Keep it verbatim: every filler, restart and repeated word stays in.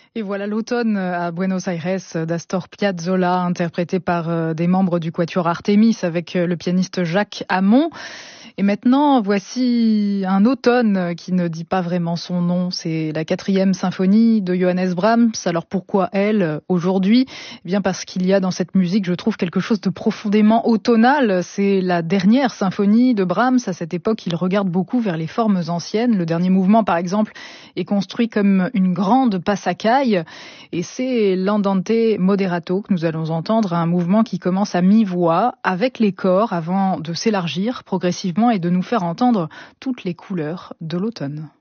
Et voilà l'automne à Buenos Aires d'Astor Piazzolla, interprété par des membres du Quatuor Artemis avec le pianiste Jacques Hamon. Et maintenant, voici un automne qui ne dit pas vraiment son nom. C'est la quatrième symphonie de Johannes Brahms. Alors pourquoi elle, aujourd'hui ? Eh bien parce qu'il y a dans cette musique, je trouve, quelque chose de profondément automnal. C'est la dernière symphonie de Brahms. À cette époque, il regarde beaucoup vers les formes anciennes. Le dernier mouvement, par exemple, est construit comme une grande passacaille. Et c'est l'Andante Moderato que nous allons entendre, un mouvement qui commence à mi-voix avec les corps avant de s'élargir progressivement et de nous faire entendre toutes les couleurs de l'automne.